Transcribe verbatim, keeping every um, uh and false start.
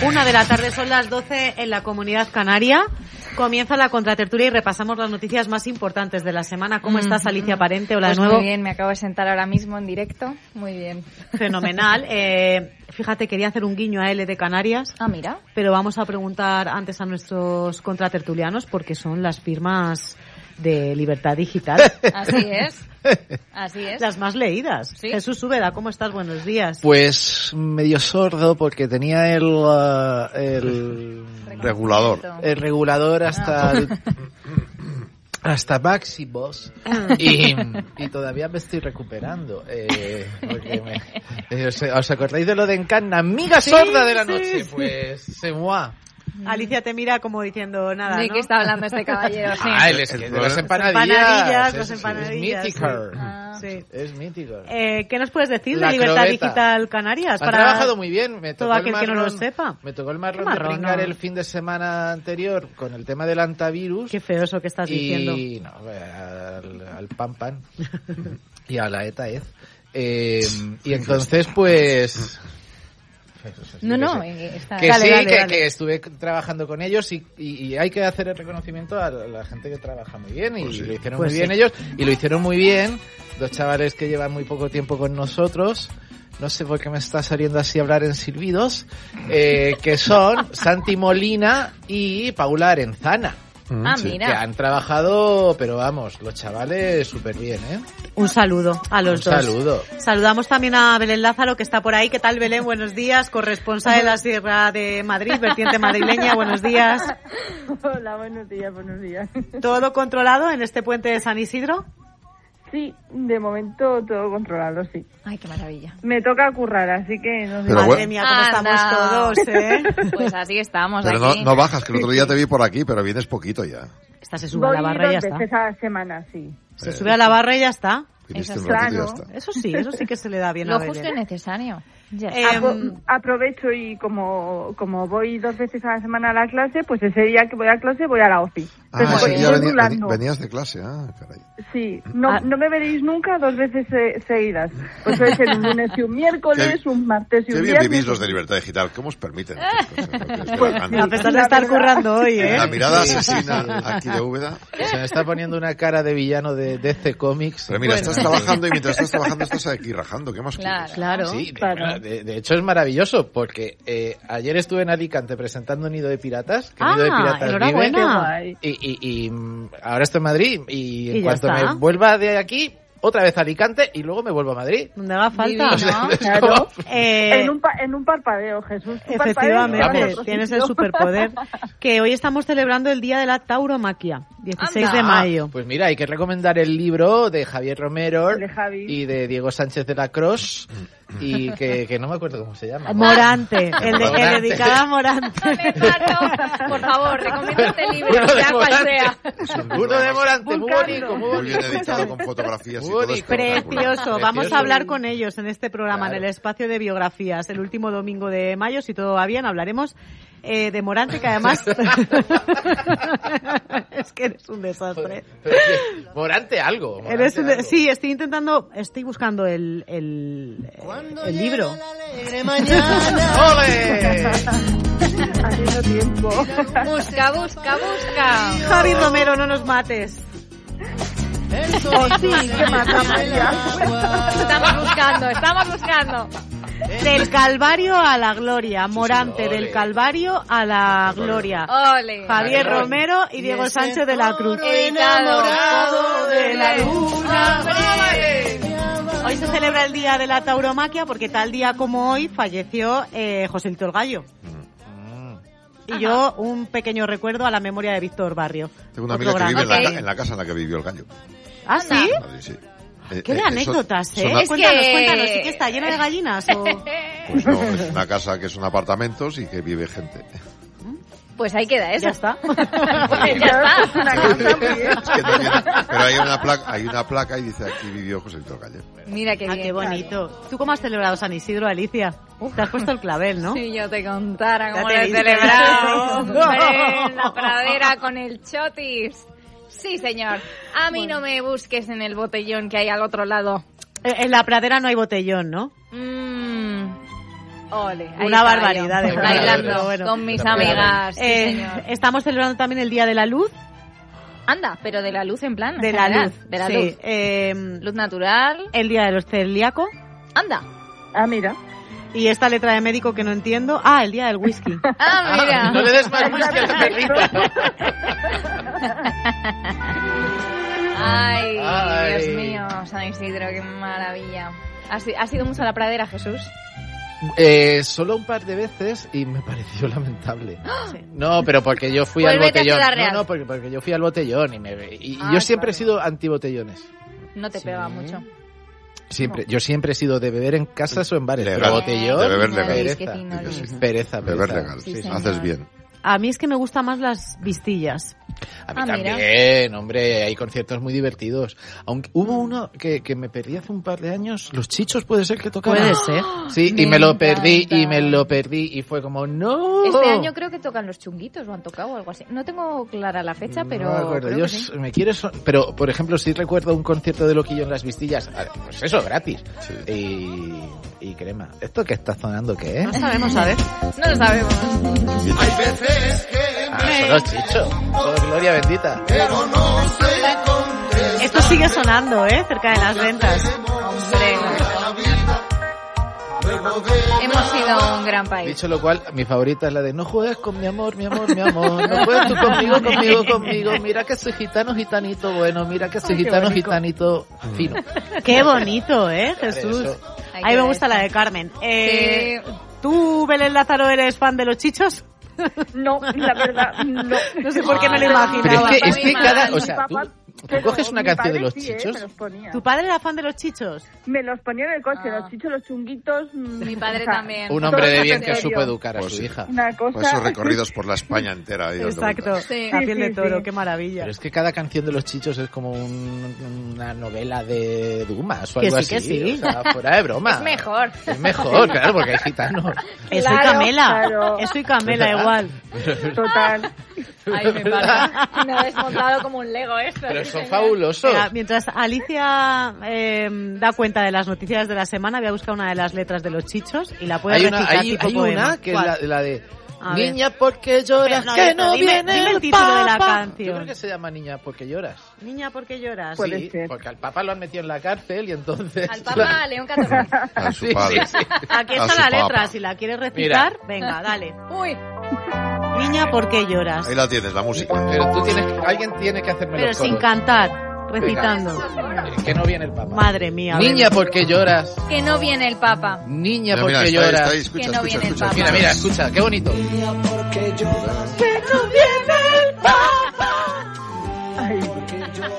Una de la tarde, son las doce en la Comunidad Canaria. Comienza la contratertulia y repasamos las noticias más importantes de la semana. ¿Cómo mm, estás, Alicia Parente? Hola pues de nuevo. Muy bien, me acabo de sentar ahora mismo en directo. Muy bien. Fenomenal. Eh, fíjate, quería hacer un guiño a L de Canarias. Ah, mira. Pero vamos a preguntar antes a nuestros contratertulianos porque son las firmas de Libertad Digital. Así es. Así es. Las más leídas. ¿Sí? Jesús Úbeda, ¿cómo estás? Buenos días. Pues medio sordo porque tenía el, uh, el regulador. El regulador hasta el, hasta máximos y, y todavía me estoy recuperando. Eh, porque me, eh, ¿os, ¿Os acordáis de lo de Encarna? Amiga sí, sorda de la sí, noche. Sí. Pues se moi. Alicia te mira como diciendo nada, ¿de ¿no? qué está hablando este caballero? Sí. Ah, él es el de las empanadillas. empanadillas es, los empanadillas. Es mítico. Sí. Ah. Sí. Es mítico. Eh, ¿Qué nos puedes decir La de Libertad crobeta. Digital Canarias? Han para trabajado muy bien. Me tocó todo aquel el marrón, que no lo sepa. Me tocó el marrón, marrón de pringar no? el fin de semana anterior con el tema del antivirus. Qué feo eso que estás y, diciendo. Y no, al, al pan pan y a la eta ez. Eh, y entonces pues... No, no, que, está... que dale, sí, dale, que, dale. que estuve trabajando con ellos y, y, y hay que hacer el reconocimiento a la gente que trabaja muy bien y pues sí. lo hicieron pues muy sí. bien ellos y lo hicieron muy bien. Dos chavales que llevan muy poco tiempo con nosotros, no sé por qué me está saliendo así hablar en silbidos, eh, que son Santi Molina y Paula Arenzana. Ah, sí. mira. Que han trabajado, pero vamos, los chavales súper bien, ¿eh? Un saludo a los Un dos. saludo. Saludamos también a Belén Lázaro, que está por ahí. ¿Qué tal, Belén? Buenos días. Corresponsal de la Sierra de Madrid, vertiente madrileña. Buenos días. Hola, buenos días, buenos días. ¿Todo controlado en este puente de San Isidro? Sí, de momento todo controlado, sí. Ay, qué maravilla. Me toca currar, así que no sé. Pero Madre bueno. mía, cómo Anda. estamos todos, ¿eh? Pues así estamos Pero aquí. no, no bajas, que el otro día te vi por aquí, pero vienes poquito ya. Esta se sube Voy a la barra y ya dos está. veces a la semana, sí. Se sube a la barra y ya está. Viniste Eso un ratito y ya claro. está. Eso sí, eso sí que se le da bien a Lo Belén. justo y necesario. Ya Eh, está. Apro- aprovecho y como como voy dos veces a la semana a la clase, pues ese día que voy a clase voy a la ofi. Ah, Entonces, ese voy día venía- rulando. veni- venías de clase, ah, caray. Sí, no, Ah. no me veréis nunca dos veces eh, seguidas. Pues puede ser un lunes y un miércoles, Qué- un martes y Qué un bien viernes. vivís los de Libertad Digital, ¿cómo os permiten? hacer cosas? Lo que es Pues verano. sí. A pesar de estar currando hoy, ¿eh? La mirada Sí, asesina sí. aquí de Úbeda. Se me está poniendo una cara de villano de D C Comics. Pero mira, Bueno. estás trabajando y mientras estás trabajando estás aquí rajando. ¿Qué más Claro. quieres? Claro. Sí, de, Claro. de- de hecho es maravilloso porque eh, ayer estuve en Alicante presentando Nido de Piratas. Que Ah, Nido de Piratas enhorabuena. vive, Qué guay. y, y, y mm, ahora estoy en Madrid y en Y ya cuanto está. me vuelva de aquí, otra vez a Alicante y luego me vuelvo a Madrid. Donde haga falta. Divino. O sea, es Claro. como- Eh, En un, pa- en un parpadeo, Jesús. Un parpadeo y Efectivamente, te vas a otro tienes el sitio. superpoder. Que hoy estamos celebrando el Día de la Tauromaquia, dieciséis de Anda. mayo. Pues mira, hay que recomendar el libro de Javier Romero El de Javi. y de Diego Sánchez de la Cruz y que, que no me acuerdo cómo se llama. Morante, el, de, el Morante. dedicado a Morante. Alejandro, por favor, recomienda este libro, Uno de sea cual Morante. sea. Es un Uno libro de además Morante, muy Buscando. bonito, muy muy bonito. bien editado con fotografías y Muy todo bonito. espectacular. Precioso. Vamos Precioso. a hablar con ellos en este programa, Claro. en el espacio de biografías, el último domingo de mayo, si todo va bien, hablaremos eh, de Morante, que además es que eres un desastre. Pero sí, Morante algo. Morante Eres un de- algo. Sí, estoy intentando, estoy buscando el, el, el libro. ¡Ole! Haciendo tiempo. Busca, busca, busca. Javi Romero, no nos mates. Oh, sí, qué maravilla. Estamos buscando, estamos buscando. Del Calvario a la Gloria. Morante, ole. del Calvario a la Gloria. Ole. Javier Vale, Romero y Diego Sánchez de la Cruz. Editado de la luna. Hoy se celebra el Día de la Tauromaquia porque tal día como hoy falleció eh, Joselito el Gallo. Y yo un pequeño recuerdo a la memoria de Víctor Barrio. Tengo una Otro amiga que gran- vive en la, Ok. ca- en la casa en la que vivió el gallo. ¿Ah, sí? En Madrid, sí. Eh, Qué de eh, anécdotas, son- ¿eh? son a- Es Cuéntanos, que- cuéntanos. ¿Sí que está llena de gallinas o...? Pues no, es una casa que son apartamentos y que vive gente. Pues ahí queda eso. Ya está. Pues ya está. Una casa muy bien. Es que no viene- pero hay una placa, hay una placa y dice aquí vivió José Víctor Gallo. Mira qué Ah, bien. qué bonito. ¿Tú cómo has celebrado San Isidro, Alicia? Te has puesto el clavel, ¿no? Si yo te contara cómo Ya te lo he viste. celebrado. Hombre, en la pradera con el chotis. Sí, señor. A mí no me busques en el botellón que hay al otro lado. Eh, En la pradera no hay botellón, ¿no? Mm, Ole, ahí Una estaba barbaridad yo, de verdad, bailando pero bueno. con mis Pero, pero, amigas. Sí, Eh, señor. estamos celebrando también el Día de la Luz. Anda, pero de la luz en plan. en De la general, luz. De la sí. luz. Eh, Luz natural. el Día de los celíacos. Anda. Ah, mira. Y esta letra de médico que no entiendo. Ah, el Día del Whisky. Ah, mira. No le des más whisky a la perrita. Ay, Ay. Dios mío, San Isidro, qué maravilla. ¿Has, has ido mucho a la pradera, Jesús? Eh, solo un par de veces y me pareció lamentable. Sí. No, pero porque yo fui al Vuélvete a botellón. Ciudad Real. No, no, porque, porque yo fui al botellón y, me, y Ah, yo siempre vale. he sido antibotellones. No te Sí. pega mucho. Siempre, yo siempre he sido de beber en casas o en bares, Legal. pero botellón, De beber legal. pereza, Qué fino eres. pereza, Beber pereza. legal. Sí, Sí, sí. señor. Haces bien. A mí es que me gustan más las vistillas. A mí Ah, mira. también, hombre, hay conciertos muy divertidos. Aunque hubo uno que, que me perdí hace un par de años, Los Chichos puede ser que tocaran. Puede ser. Sí, Me y me lo perdí encanta. y me lo perdí y fue como, no. Este año creo que tocan los chunguitos o han tocado o algo así. No tengo clara la fecha, pero No me acuerdo. creo Yo que sí. s- me quiero so- pero por ejemplo sí recuerdo un concierto de Loquillo en las Vistillas, ah, pues eso gratis. Sí. Y, y crema. ¿Esto que está sonando qué No es? sabemos, a ver. No lo sabemos. Ah, son los Chichos. Oh, gloria bendita. Esto sigue sonando, ¿eh? Cerca de las ventas. Hombre. Hemos sido un gran país. Dicho lo cual, mi favorita es la de no juegues con mi amor, mi amor, mi amor. No juegues tú conmigo, conmigo, conmigo. Mira que soy gitano, gitanito bueno. Mira que soy Ay, qué gitano, bonito. gitanito fino. Qué bonito, ¿eh, Jesús? Eso. Hay A mí que me ver gusta esto. la de Carmen. Eh, Sí. ¿Tú, Belén Lázaro, eres fan de los chichos? No, la verdad, no. No sé por qué me lo Ah, imaginaba. Pero es que, Papá es y que mamá, cada, mi o sea, tú, papá, tú pero coges una mi canción de padre los sí, ¿eh? Chichos. Me los ponía. ¿Tu padre era fan de los chichos? Me los ponía en el coche, Ah. los chichos, los chunguitos. mm, Mi padre o sea, también. Un hombre de Todo bien en que serio. supo educar a Pues su sí. hija. Una cosa. Pues esos recorridos por la España entera. ahí dando Exacto. vueltas. Sí. La Sí, piel sí, de toro, sí. qué maravilla. Pero es que cada canción de los Chichos es como un- una novela de Dumas o Que algo sí, que así. sí. O sea, fuera de broma. Es mejor. Es mejor, claro, porque hay gitanos. Eh, soy Claro, Camela. claro. Eh, soy Camela ¿Verdad? igual. Total. Ay, me pasa. Me ha desmontado como un Lego esto. Pero sí, son señor. fabulosos. Mira, mientras Alicia eh, da cuenta de las noticias de la semana, voy a buscar una de las letras de los chichos y la puedo Hay una, recitar hay, tipo hay poema. una que es ¿Cuál? la, la de A ver. Niña, porque lloras? Pero no, que pero no dime- viene dime el el título de la Papa. canción. Yo creo que se llama Niña, porque lloras. Niña, ¿por qué lloras? Puede Sí, ser. porque al Papa lo han metido en la cárcel y entonces... Al Papa León catorce. A su Sí, padre. sí, sí. Aquí A está su la papa. letra, si la quieres recitar, venga, dale. Uy, Niña, ¿por qué lloras? Ahí la tienes, la música. Pero tú tienes, alguien tiene que hacerme Pero los sin coros. cantar, recitando. Eh, Que no viene el Papa. Madre mía. Niña, ven. ¿por qué lloras? que no viene el Papa. Niña, Mira, ¿por mira, qué está ahí, lloras? está ahí, escucha, Que no escucha, viene el escucha, Papa. Mira, escucha. mira, escucha, qué bonito.